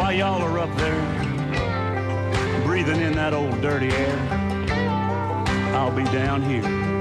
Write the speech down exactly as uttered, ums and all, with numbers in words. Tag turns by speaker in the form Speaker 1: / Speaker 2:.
Speaker 1: While y'all are up there, breathing in that old dirty air, I'll be down here